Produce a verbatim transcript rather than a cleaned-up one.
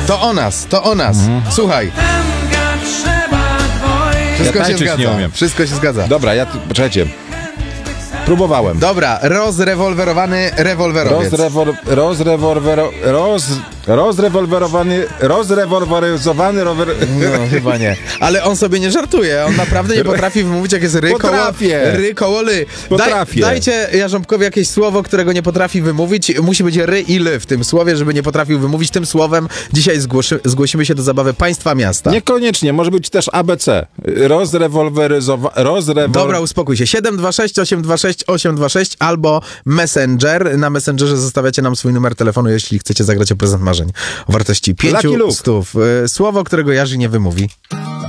To o nas, to o nas. Mhm. Słuchaj. Wszystko ja się zgadza. Nie umiem. Wszystko się zgadza. Dobra, ja tu, poczekajcie. Próbowałem. Dobra, rozrewolwerowany rewolwerowiec. Rozrewol... Rozrewolwero... Roz... Rozrewolwerowany... Rozrewolweryzowany rower... No, chyba nie. Ale on sobie nie żartuje. On naprawdę nie potrafi wymówić, jak jest ry koło... Potrafię. Ry koło ly. Potrafię. Daj, dajcie Jarząbkowi jakieś słowo, którego nie potrafi wymówić. Musi być ry i ly w tym słowie, żeby nie potrafił wymówić. Tym słowem dzisiaj zgłoszy... zgłosimy się do zabawy państwa miasta. Niekoniecznie. Może być też A B C. Rozrewolweryzowa... Rozrewol... Dobra, uspokój się. siedem dwa sześć osiem dwa sześć osiem dwa sześć albo Messenger. Na Messengerze zostawiacie nam swój numer telefonu, jeśli chcecie zagrać o prezent marzeń o wartości pięciu stów. Słowo, którego Jarzy nie wymówi.